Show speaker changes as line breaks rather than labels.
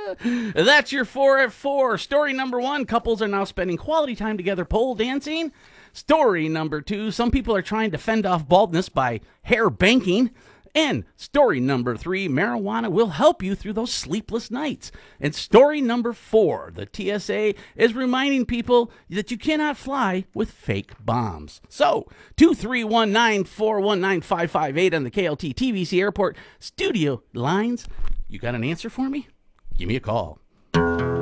That's your 4 at 4. Story number 1, couples are now spending quality time together pole dancing. Story number 2, some people are trying to fend off baldness by hair banking. And story number 3, marijuana will help you through those sleepless nights. And story number 4, the TSA is reminding people that you cannot fly with fake bombs. So, 231-941-9558 on the KLT TVC Airport studio lines. You got an answer for me? Give me a call.